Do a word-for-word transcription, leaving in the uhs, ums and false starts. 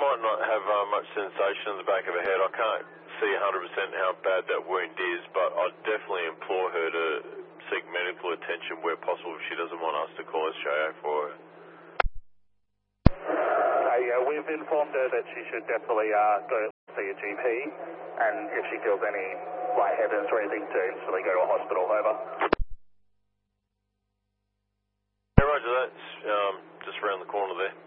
might not have uh, much sensation in the back of her head. I can't see one hundred percent how bad that wound is, but I'd definitely implore her to seek medical attention where possible if she doesn't want us to call S J A for her. Uh, yeah, we've informed her that she should definitely uh, go see a G P, and if she feels any lightheadedness or anything, to instantly go to a hospital. Over. Yeah, roger that. Um, just around the corner there.